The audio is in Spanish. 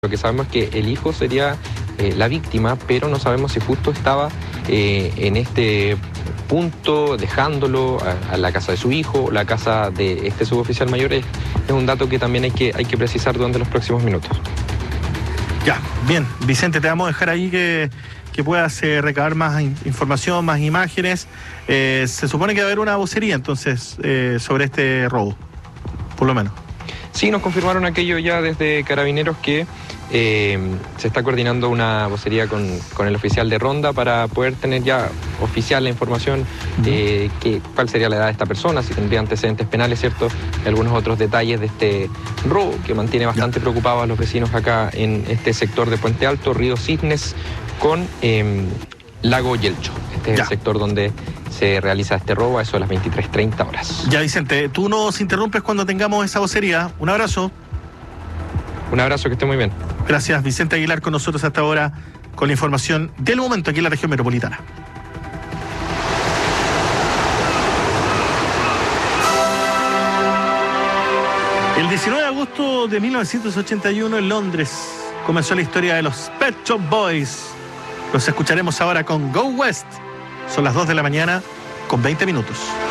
Lo que sabemos es que el hijo sería la víctima, pero no sabemos si justo estaba en este punto dejándolo a la casa de su hijo, la casa de este suboficial mayor. Es un dato que también hay que precisar durante los próximos minutos. Ya, bien. Vicente, te vamos a dejar ahí que puedas recabar más información, más imágenes. Se supone que va a haber una vocería entonces sobre este robo, por lo menos. Sí, nos confirmaron aquello ya desde Carabineros que se está coordinando una vocería con el oficial de ronda para poder tener ya oficial la información, cuál sería la edad de esta persona, si tendría antecedentes penales, ¿cierto? Y algunos otros detalles de este robo que mantiene bastante preocupados a los vecinos acá en este sector de Puente Alto, Río Cisnes con Lago Yelcho. Este es el sector donde se realiza este robo a eso de las 23:30 horas. Ya, Vicente, tú nos interrumpes cuando tengamos esa vocería. Un abrazo. Un abrazo, que esté muy bien. Gracias, Vicente Aguilar, con nosotros hasta ahora con la información del momento aquí en la región metropolitana. El 19 de agosto de 1981 en Londres comenzó la historia de los Pet Shop Boys. Los escucharemos ahora con Go West. Son las 2 de la mañana con 20 minutos.